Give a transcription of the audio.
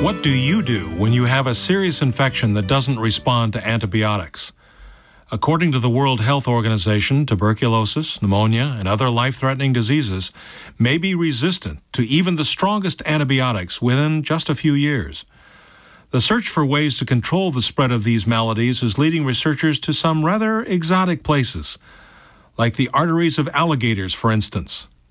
What do you do when you have a serious infection that doesn't respond to antibiotics? According to the World Health Organization, tuberculosis, pneumonia, and other life-threatening diseases may be resistant to even the strongest antibiotics within just a few years. The search for ways to control the spread of these maladies is leading researchers to some rather exotic places, like the arteries of alligators, for instance.